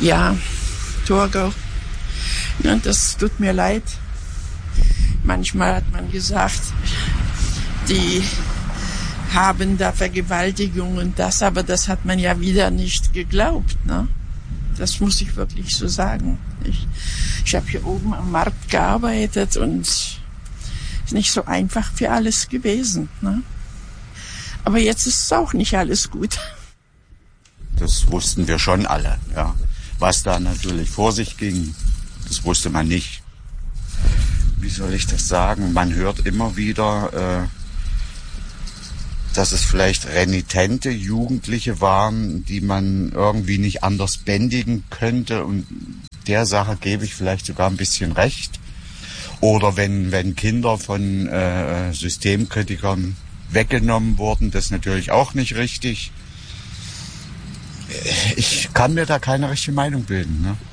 Ja, Torgau. Ja, das tut mir leid. Manchmal hat man gesagt, die haben da Vergewaltigung und das, aber das hat man ja wieder nicht geglaubt, ne? Das muss ich wirklich so sagen. Ich habe hier oben am Markt gearbeitet und ist nicht so einfach für alles gewesen, ne? Aber jetzt ist es auch nicht alles gut. Das wussten wir schon alle, ja. Was da natürlich vor sich ging, das wusste man nicht. Wie soll ich das sagen? Man hört immer wieder, dass es vielleicht renitente Jugendliche waren, die man irgendwie nicht anders bändigen könnte. Und der Sache gebe ich vielleicht sogar ein bisschen recht. Oder wenn Kinder von Systemkritikern weggenommen wurden, das ist natürlich auch nicht richtig. Ich kann mir da keine richtige Meinung bilden, ne?